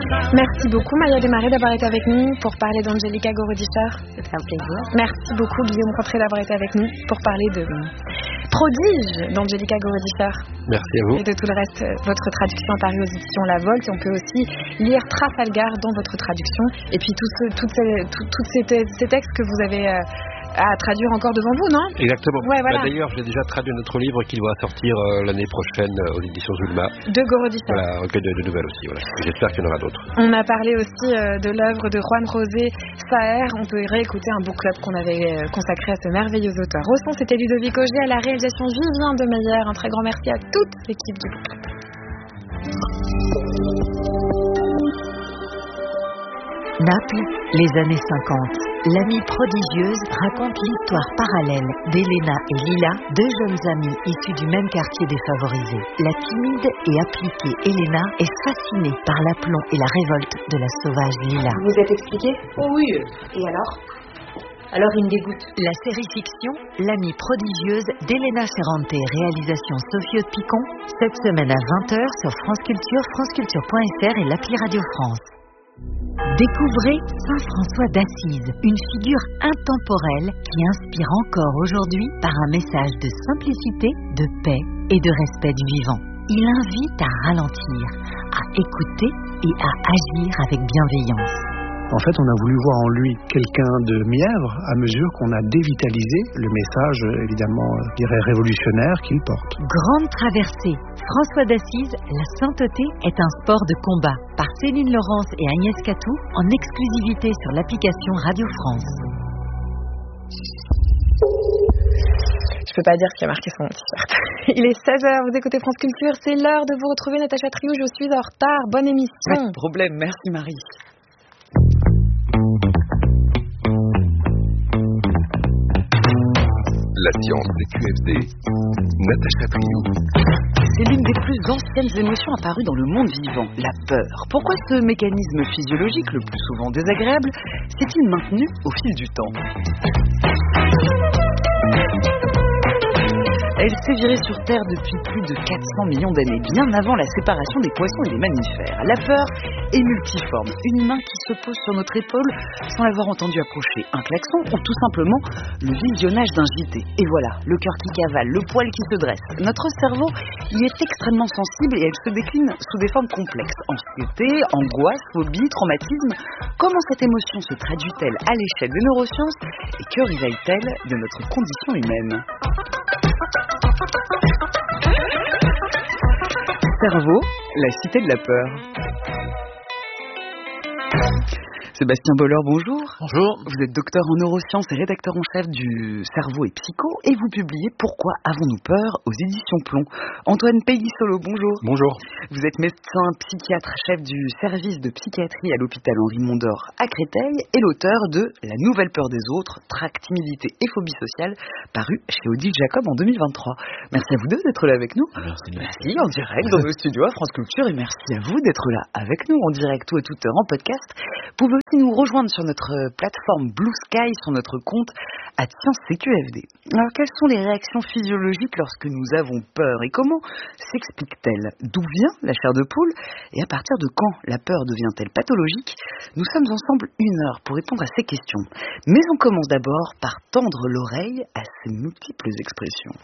Merci beaucoup Maya Desmarais d'avoir été avec nous pour parler d'Angelica Gorodischer. C'était un plaisir. Merci beaucoup Guillaume Contré d'avoir été avec nous pour parler de Prodige d'Angelica Gorodischer. Merci à vous. Et de tout le reste, votre traduction apparue aux éditions La Volte. Et on peut aussi lire Trafalgar dans votre traduction. Et puis tous ces textes que vous avez à traduire encore devant vous, non? Exactement. Ouais, voilà. D'ailleurs, j'ai déjà traduit notre livre qui doit sortir l'année prochaine aux éditions Zulma. De Gorodischer. Voilà, recueil de nouvelles aussi. Voilà. J'espère qu'il y en aura d'autres. On a parlé aussi de l'œuvre de Juan José Saer. On peut réécouter un book club qu'on avait consacré à ce merveilleux auteur. Au son, c'était Ludovic Auger, à la réalisation Vivien Demeyer. Un très grand merci à toute l'équipe du book club. Naples, les années 50. L'amie prodigieuse raconte l'histoire parallèle d'Elena et Lila, deux jeunes amies issues du même quartier défavorisé. La timide et appliquée Elena est fascinée par l'aplomb et la révolte de la sauvage Lila. Vous vous êtes expliqué? Oh oui. Et alors il me dégoûte. La série fiction L'amie prodigieuse d'Elena Ferrante, réalisation Sophie Picon, cette semaine à 20h sur France Culture, franceculture.fr et l'appli Radio France. Découvrez Saint François d'Assise, une figure intemporelle qui inspire encore aujourd'hui par un message de simplicité, de paix et de respect du vivant. Il invite à ralentir, à écouter et à agir avec bienveillance. En fait, on a voulu voir en lui quelqu'un de mièvre à mesure qu'on a dévitalisé le message, évidemment, je dirais révolutionnaire qu'il porte. Grande traversée. François d'Assise, la sainteté est un sport de combat. Par Céline Laurence et Agnès Catou, en exclusivité sur l'application Radio France. Je peux pas dire ce qui a marqué son t-shirt. Il est 16h, vous écoutez France Culture, c'est l'heure de vous retrouver Natacha Triou, je suis en retard, bonne émission. Pas de problème, merci Marie. La science des QFD, Natacha Triou. C'est l'une des plus anciennes émotions apparues dans le monde vivant, la peur. Pourquoi ce mécanisme physiologique, le plus souvent désagréable, s'est-il maintenu au fil du temps ? Elle s'est virée sur Terre depuis plus de 400 millions d'années, bien avant la séparation des poissons et des mammifères. La peur est multiforme. Une main qui se pose sur notre épaule sans l'avoir entendu approcher, un klaxon ou tout simplement le visionnage d'un JT. Et voilà, le cœur qui cavale, le poil qui se dresse. Notre cerveau y est extrêmement sensible et elle se décline sous des formes complexes. Anxiété, angoisse, phobie, traumatisme. Comment cette émotion se traduit-elle à l'échelle des neurosciences et que révèle-t-elle de notre condition humaine ? Cerveau, la cité de la peur. Sébastien Boller, bonjour. Bonjour. Vous êtes docteur en neurosciences et rédacteur en chef du Cerveau et Psycho et vous publiez Pourquoi avons-nous peur aux éditions Plomb. Antoine Peggy-Solo, bonjour. Bonjour. Vous êtes médecin psychiatre, chef du service de psychiatrie à l'hôpital Henri Mondor à Créteil et l'auteur de La nouvelle peur des autres, trac, timidité et phobie sociale, paru chez Odile Jacob en 2023. Merci à vous deux d'être là avec nous. Merci en direct dans nos studios à France Culture et merci à vous d'être là avec nous en direct ou à toute heure en podcast. Vous pouvez aussi nous rejoindre sur notre plateforme Blue Sky, sur notre compte @ScienceCQFD. Alors, quelles sont les réactions physiologiques lorsque nous avons peur et comment s'explique-t-elle ? D'où vient la chair de poule ? Et à partir de quand la peur devient-elle pathologique ? Nous sommes ensemble 1 heure pour répondre à ces questions. Mais on commence d'abord par tendre l'oreille à ces multiples expressions.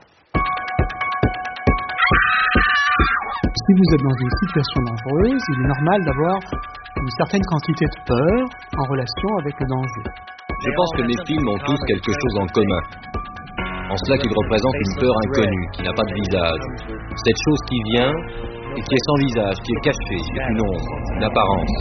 Si vous êtes dans une situation dangereuse, il est normal d'avoir une certaine quantité de peur en relation avec le danger. Je pense que les films ont tous quelque chose en commun. En cela qu'ils représentent une peur inconnue, qui n'a pas de visage. Cette chose qui vient et qui est sans visage, qui est cachée, qui est une ombre, une apparence.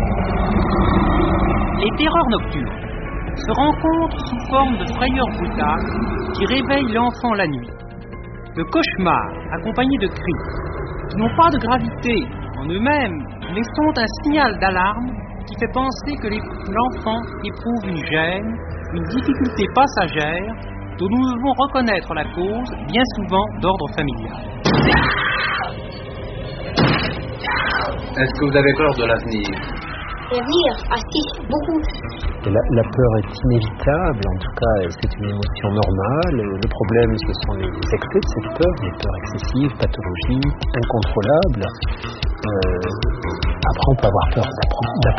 Les terreurs nocturnes se rencontrent sous forme de frayeurs brutales qui réveillent l'enfant la nuit. De cauchemars accompagnés de cris qui n'ont pas de gravité en eux-mêmes, mais sont un signal d'alarme qui fait penser que l'enfant éprouve une gêne, une difficulté passagère dont nous devons reconnaître la cause, bien souvent d'ordre familial. Est-ce que vous avez peur de l'avenir ? L'avenir, si, beaucoup. La peur est inévitable, en tout cas c'est une émotion normale. Le problème ce sont les excès de cette peur, des peurs excessives, pathologiques, incontrôlables. Après, on peut avoir peur